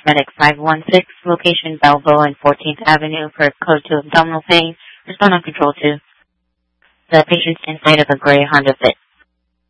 Medic 516, location Belleville and 14th Avenue for code 2 abdominal pain. Respond on control 2. The patient's inside of a gray Honda Fit.